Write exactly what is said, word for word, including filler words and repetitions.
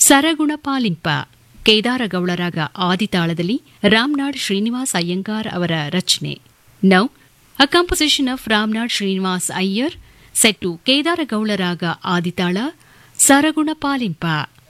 ಸರಗುಣ ಪಾಲಿಂಪ ಕೇದಾರಗೌಳರಾಗ ಆದಿತಾಳದಲ್ಲಿ ರಾಮ್ನಾಡ್ ಶ್ರೀನಿವಾಸ್ ಅಯ್ಯಂಗಾರ್ ಅವರ ರಚನೆ. Now a composition of Ramnad Srinivas Iyer set to ಕೇದಾರಗೌಳರಾಗ ಆದಿತಾಳ ಸರಗುಣ ಪಾಲಿಂಪ.